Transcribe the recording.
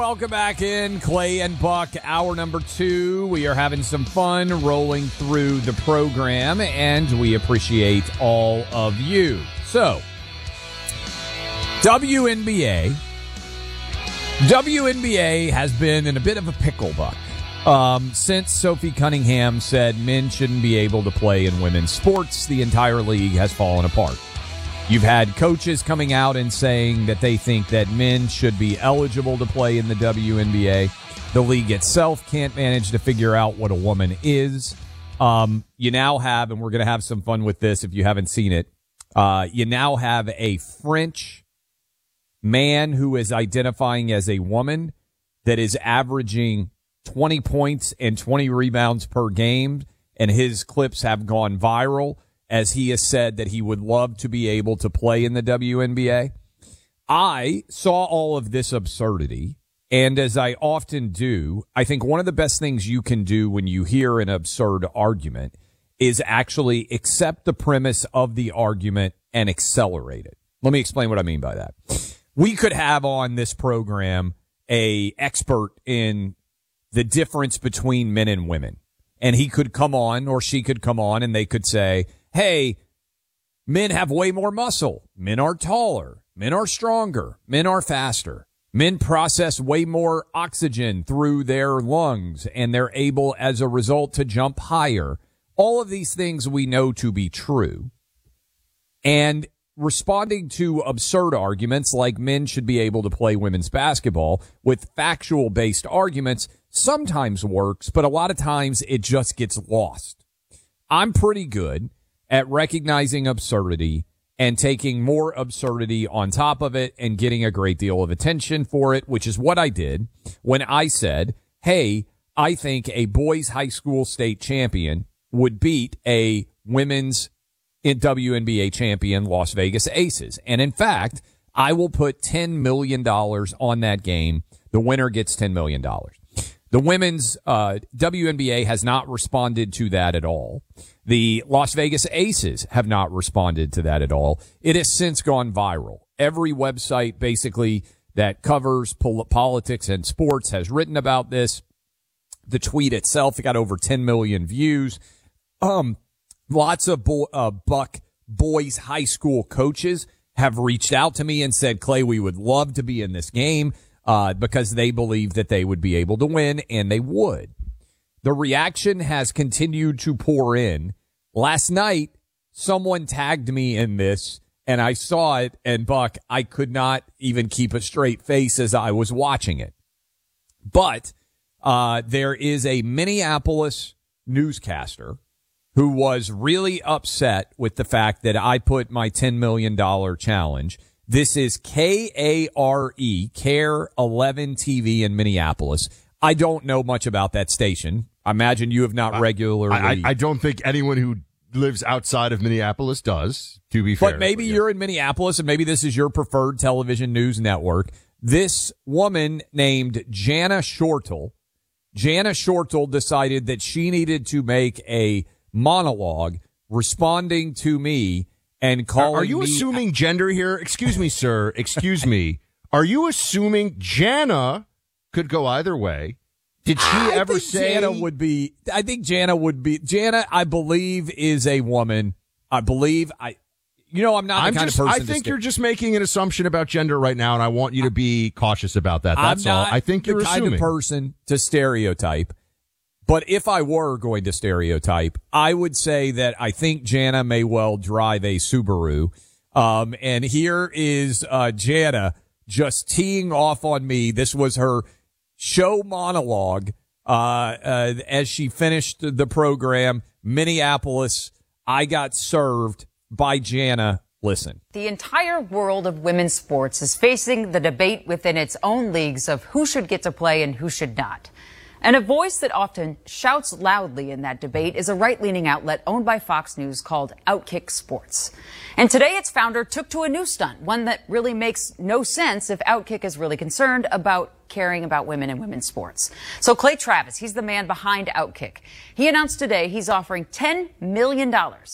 welcome back in. Clay and Buck, hour number 2. We are having some fun rolling through the program, and we appreciate all of you. So, WNBA has been in a bit of a pickle, Buck. Since Sophie Cunningham said men shouldn't be able to play in women's sports, the entire league has fallen apart. You've had coaches coming out and saying that they think that men should be eligible to play in the WNBA. The league itself can't manage to figure out what a woman is. You now have, and we're going to have some fun with this if you haven't seen it, you now have a French man who is identifying as a woman that is averaging 20 points and 20 rebounds per game, and his clips have gone viral as he has said that he would love to be able to play in the WNBA. I saw all of this absurdity, and as I often do, I think one of the best things you can do when you hear an absurd argument is actually accept the premise of the argument and accelerate it. Let me explain what I mean by that. We could have on this program a expert in the difference between men and women, and he could come on or she could come on and they could say, hey, men have way more muscle. Men are taller. Men are stronger. Men are faster. Men process way more oxygen through their lungs, and they're able, as a result, to jump higher. All of these things we know to be true. And responding to absurd arguments like men should be able to play women's basketball with factual-based arguments sometimes works, but a lot of times it just gets lost. I'm pretty good at recognizing absurdity and taking more absurdity on top of it and getting a great deal of attention for it, which is what I did when I said, hey, I think a boys high school state champion would beat a women's WNBA champion, Las Vegas Aces. And in fact, I will put $10 million on that game. The winner gets $10 million. The women's WNBA has not responded to that at all. The Las Vegas Aces have not responded to that at all. It has since gone viral. Every website basically that covers politics and sports has written about this. The tweet itself got over 10 million views. Lots of Buck boys high school coaches have reached out to me and said, Clay, we would love to be in this game because they believe that they would be able to win, and they would. The reaction has continued to pour in. Last night, someone tagged me in this, and I saw it, and Buck, I could not even keep a straight face as I was watching it. But there is a Minneapolis newscaster who was really upset with the fact that I put my $10 million challenge. This is KARE, Care 11 TV in Minneapolis. I don't know much about that station. I imagine you have not regularly. I don't think anyone who lives outside of Minneapolis does, to be fair. But maybe you're in Minneapolis, and maybe this is your preferred television news network. This woman named Jana Shortle decided that she needed to make a monologue responding to me and calling me. Are you assuming gender here? Excuse me, sir. Excuse me. Are you assuming Jana could go either way? Did she ever say Jana would be? I think Jana would be. Jana, I believe, is a woman. I'm not the kind of person. I think you're just making an assumption about gender right now, and I want you to be cautious about that. That's all. I think you're assuming. I'm not the kind of person to stereotype. But if I were going to stereotype, I would say that I think Jana may well drive a Subaru. And here is Jana just teeing off on me. This was her show monologue as she finished the program. Minneapolis, I got served by Jana. Listen. The entire world of women's sports is facing the debate within its own leagues of who should get to play and who should not. And a voice that often shouts loudly in that debate is a right-leaning outlet owned by Fox News called Outkick Sports. And today its founder took to a new stunt, one that really makes no sense if Outkick is really concerned about caring about women in women's sports. So Clay Travis, he's the man behind Outkick. He announced today he's offering $10 million